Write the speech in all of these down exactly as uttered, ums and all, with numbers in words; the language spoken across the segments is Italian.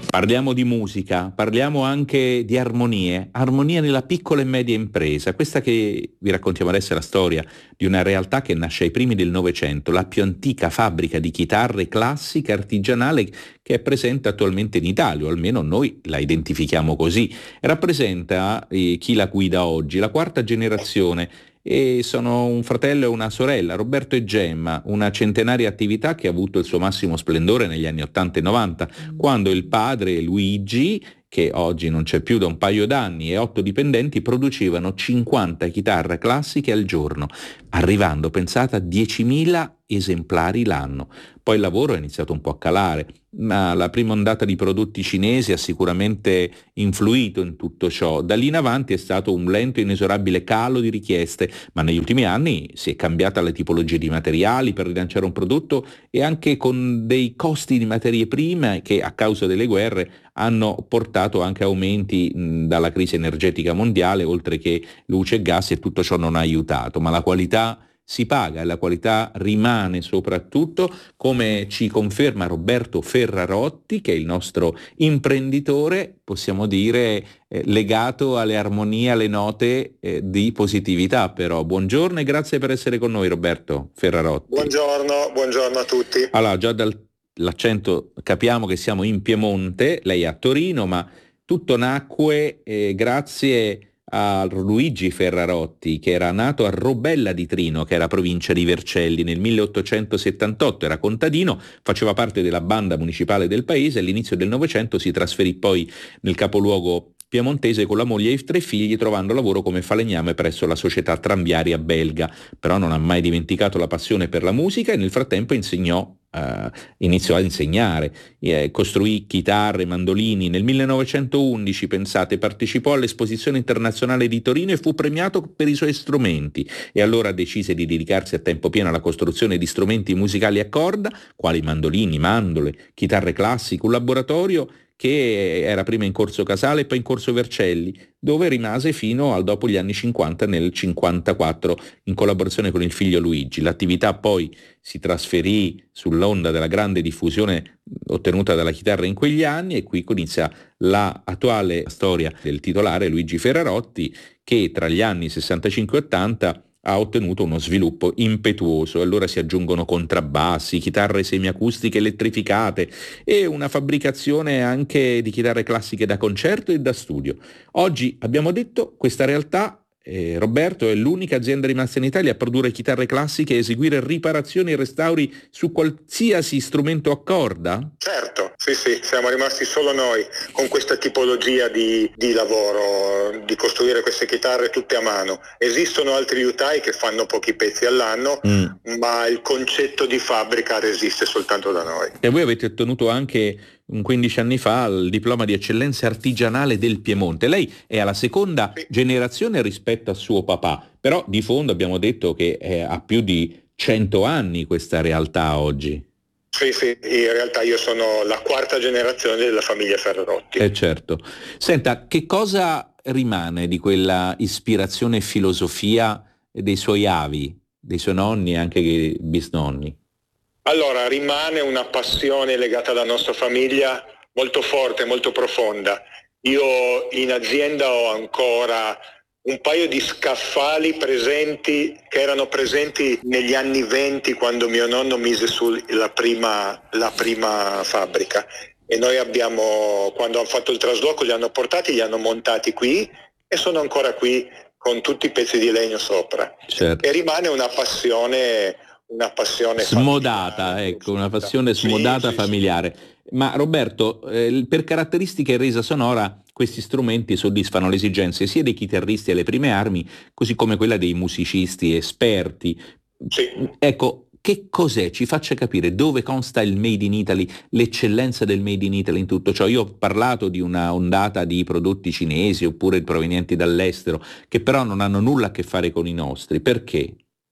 Parliamo di musica, parliamo anche di armonie, armonia nella piccola e media impresa. Questa che vi raccontiamo adesso è la storia di una realtà che nasce ai primi del Novecento, la più antica fabbrica di chitarre classiche artigianale che è presente attualmente in Italia, o almeno noi la identifichiamo così. Rappresenta eh, chi la guida oggi, la quarta generazione, e sono un fratello e una sorella, Roberto e Gemma, una centenaria attività che ha avuto il suo massimo splendore negli anni ottanta e novanta, quando il padre Luigi, che oggi non c'è più da un paio d'anni, e otto dipendenti producevano cinquanta chitarre classiche al giorno, arrivando, pensate, a diecimila esemplari l'anno. Poi il lavoro è iniziato un po' a calare, ma la prima ondata di prodotti cinesi ha sicuramente influito in tutto ciò. Da lì in avanti è stato un lento e inesorabile calo di richieste, ma negli ultimi anni si è cambiata la tipologia di materiali per rilanciare un prodotto, e anche con dei costi di materie prime che a causa delle guerre hanno portato anche aumenti mh, dalla crisi energetica mondiale, oltre che luce e gas, e tutto ciò non ha aiutato, ma la qualità si paga e la qualità rimane, soprattutto come ci conferma Roberto Ferrarotti, che è il nostro imprenditore, possiamo dire eh, legato alle armonie, alle note eh, di positività. Però buongiorno e grazie per essere con noi, Roberto Ferrarotti. Buongiorno, buongiorno a tutti. Allora, già dall'accento capiamo che siamo in Piemonte, lei è a Torino, ma tutto nacque eh, grazie a Luigi Ferrarotti, che era nato a Robella di Trino, che era provincia di Vercelli, nel milleottocentosettantotto, era contadino, faceva parte della banda municipale del paese. All'inizio del Novecento si trasferì poi nel capoluogo piemontese con la moglie e i tre figli, trovando lavoro come falegname presso la società tranviaria belga. Però non ha mai dimenticato la passione per la musica e nel frattempo insegnò, Uh, iniziò a insegnare, eh, costruì chitarre, mandolini. Nel millenovecentoundici, pensate, partecipò all'Esposizione Internazionale di Torino e fu premiato per i suoi strumenti, e allora decise di dedicarsi a tempo pieno alla costruzione di strumenti musicali a corda, quali mandolini, mandole, chitarre classiche, un laboratorio che era prima in Corso Casale e poi in Corso Vercelli, dove rimase fino al dopo gli anni cinquanta, nel cinquantaquattro, in collaborazione con il figlio Luigi. L'attività poi si trasferì sull'onda della grande diffusione ottenuta dalla chitarra in quegli anni, e qui inizia la attuale storia del titolare Luigi Ferrarotti, che tra gli anni sessantacinque e ottanta ha ottenuto uno sviluppo impetuoso. Allora si aggiungono contrabbassi, chitarre semiacustiche elettrificate e una fabbricazione anche di chitarre classiche da concerto e da studio. Oggi, abbiamo detto, questa realtà, eh, Roberto, è l'unica azienda rimasta in Italia a produrre chitarre classiche e eseguire riparazioni e restauri su qualsiasi strumento a corda? Certo, sì sì, siamo rimasti solo noi con questa tipologia di, di lavoro, di costruire queste chitarre tutte a mano. Esistono altri liutai che fanno pochi pezzi all'anno, mm. ma il concetto di fabbrica resiste soltanto da noi. E voi avete ottenuto anche un quindici anni fa il diploma di eccellenza artigianale del Piemonte. Lei è alla seconda sì. generazione rispetto a suo papà, però di fondo abbiamo detto che è, ha più di cento anni questa realtà oggi. Sì, sì, in realtà io sono la quarta generazione della famiglia Ferrarotti. Eh certo. Senta, che cosa rimane di quella ispirazione e filosofia dei suoi avi, dei suoi nonni e anche dei bisnonni? Allora, rimane una passione legata alla nostra famiglia molto forte, molto profonda. Io in azienda ho ancora un paio di scaffali presenti, che erano presenti negli anni venti, quando mio nonno mise su la prima, la prima fabbrica. E noi abbiamo, quando hanno fatto il trasloco, li hanno portati, li hanno montati qui e sono ancora qui con tutti i pezzi di legno sopra. Certo. E rimane una passione... una passione smodata, familiare, ecco, una passione smodata, sì, familiare. Sì, sì. Ma Roberto, eh, per caratteristiche e resa sonora, questi strumenti soddisfano le esigenze sia dei chitarristi alle prime armi, così come quella dei musicisti esperti. Sì. Ecco, che cos'è? Ci faccia capire dove consta il Made in Italy, l'eccellenza del Made in Italy in tutto ciò. Io ho parlato di una ondata di prodotti cinesi oppure provenienti dall'estero, che però non hanno nulla a che fare con i nostri. Perché?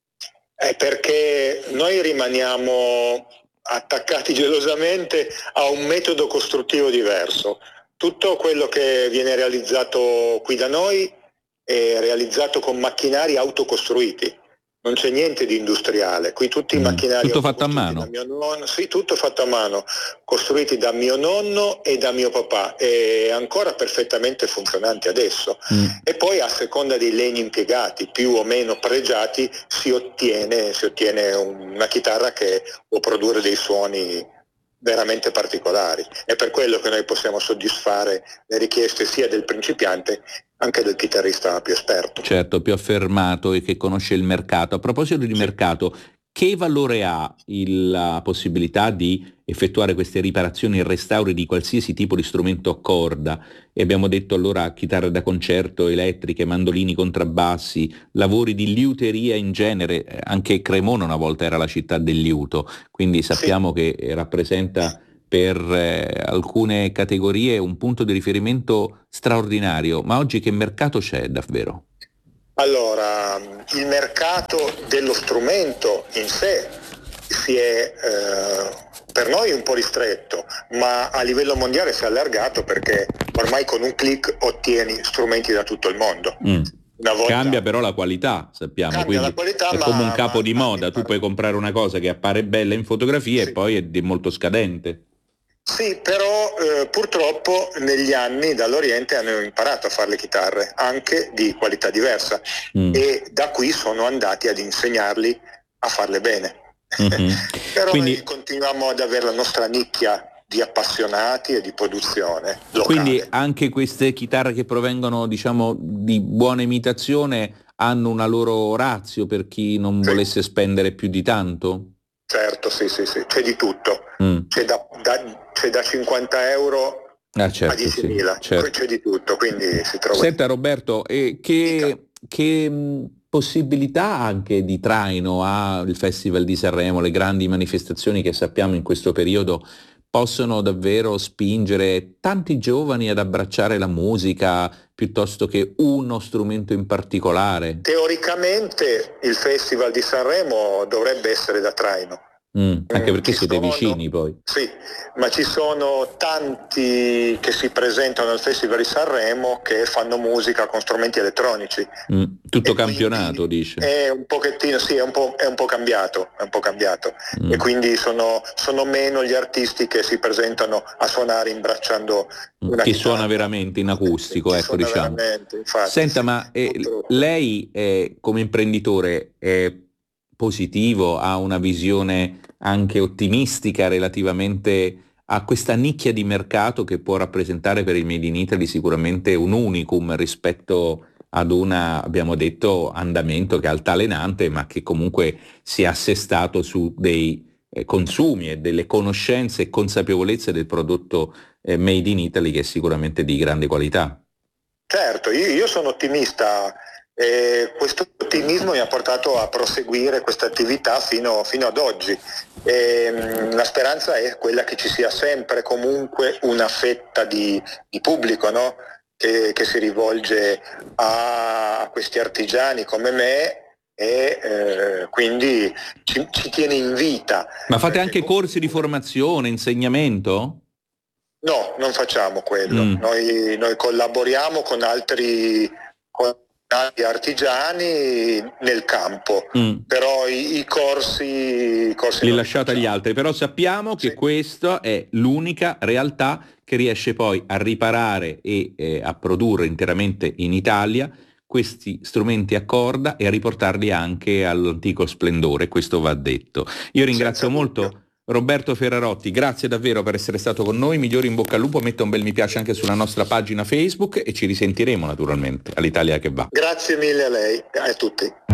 È perché noi rimaniamo attaccati gelosamente a un metodo costruttivo diverso. Tutto quello che viene realizzato qui da noi è realizzato con macchinari autocostruiti. non c'è niente di industriale, qui tutti i macchinari... Tutto fatto a mano? Da mio nonno, sì, tutto fatto a mano, costruiti da mio nonno e da mio papà, e ancora perfettamente funzionanti adesso. Mm. E poi a seconda dei legni impiegati, più o meno pregiati, si ottiene, si ottiene una chitarra che può produrre dei suoni veramente particolari. È per quello che noi possiamo soddisfare le richieste sia del principiante anche del chitarrista più esperto. Certo, più affermato e che conosce il mercato. A proposito di sì. mercato, che valore ha il, la possibilità di effettuare queste riparazioni e restauri di qualsiasi tipo di strumento a corda? E abbiamo detto allora chitarre da concerto, elettriche, mandolini, contrabbassi, lavori di liuteria in genere. Anche Cremona una volta era la città del liuto, quindi sappiamo sì. che rappresenta per eh, alcune categorie un punto di riferimento straordinario. Ma oggi che mercato c'è davvero? Allora, il mercato dello strumento in sé si è eh, per noi un po' ristretto, ma a livello mondiale si è allargato, perché ormai con un click ottieni strumenti da tutto il mondo. Mm. Una volta... Cambia però la qualità, sappiamo, Cambia quindi la qualità, è ma, come un capo ma, di ma, moda, ma, tu puoi comprare una cosa che appare bella in fotografia sì. e poi è di molto scadente. Sì, però eh, purtroppo negli anni dall'Oriente hanno imparato a fare le chitarre, anche di qualità diversa, mm. e da qui sono andati ad insegnarli a farle bene. Mm-hmm. Però Quindi... noi continuiamo ad avere la nostra nicchia di appassionati e di produzione locale. Quindi anche queste chitarre che provengono, diciamo, di buona imitazione hanno una loro ratio per chi non sì. volesse spendere più di tanto? Certo, sì, sì, sì, c'è di tutto. Mm. C'è, da, da, c'è da cinquanta euro ah, certo, a diecimila, sì, certo. C'è di tutto, quindi si trova... Senta Roberto, eh, che, che mh, possibilità anche di traino ha il Festival di Sanremo, le grandi manifestazioni che sappiamo in questo periodo possono davvero spingere tanti giovani ad abbracciare la musica piuttosto che uno strumento in particolare? Teoricamente il Festival di Sanremo dovrebbe essere da traino. Mm, anche perché ci siete sono, vicini poi. Sì, ma ci sono tanti che si presentano al Festival di Sanremo che fanno musica con strumenti elettronici. Mm, tutto e campionato, dice. È un pochettino, sì, è un po', è un po' cambiato, è un po' cambiato. Mm. E quindi sono, sono meno gli artisti che si presentano a suonare imbracciando una Chi chitarra. Suona veramente in acustico, Chi ecco, diciamo. Infatti, Senta, sì, ma eh, lei eh, come imprenditore è positivo, ha una visione anche ottimistica relativamente a questa nicchia di mercato che può rappresentare per il Made in Italy sicuramente un unicum rispetto ad una, abbiamo detto, andamento che è altalenante, ma che comunque si è assestato su dei eh, consumi e delle conoscenze e consapevolezze del prodotto eh, Made in Italy, che è sicuramente di grande qualità. Certo, io, io sono ottimista. E questo ottimismo mi ha portato a proseguire questa attività fino, fino ad oggi. E, mh, la speranza è quella che ci sia sempre comunque una fetta di, di pubblico, no? che, che si rivolge a, a questi artigiani come me e eh, quindi ci, ci tiene in vita. Ma fate anche comunque... corsi di formazione, insegnamento? No, non facciamo quello. Mm. Noi, noi collaboriamo con altri... Con artigiani nel campo, mm. però i, i corsi, i corsi li lasciate agli altri, però sappiamo sì. che questa è l'unica realtà che riesce poi a riparare e eh, a produrre interamente in Italia questi strumenti a corda e a riportarli anche all'antico splendore, questo va detto. Io ringrazio Senza molto dubbio. Roberto Ferrarotti, grazie davvero per essere stato con noi, migliori in bocca al lupo, metta un bel mi piace anche sulla nostra pagina Facebook e ci risentiremo naturalmente all'Italia che va. Grazie mille a lei e a tutti.